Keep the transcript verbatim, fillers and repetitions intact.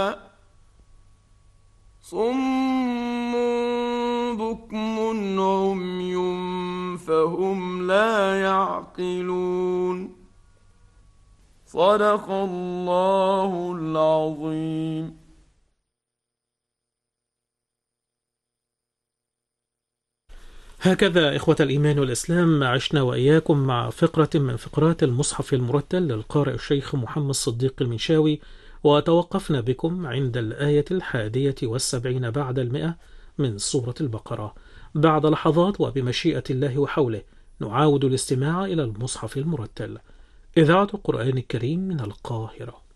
صم بكم عمي فهم لا يعقلون. صدق الله العظيم. هكذا إخوة الإيمان والإسلام عشنا وإياكم مع فقرة من فقرات المصحف المرتل للقارئ الشيخ محمد صديق المنشاوي، وتوقفنا بكم عند الآية الحادية والسبعين بعد المئة من سورة البقرة. بعد لحظات وبمشيئة الله وحوله نعاود الاستماع إلى المصحف المرتل. إذاعة القرآن الكريم من القاهرة.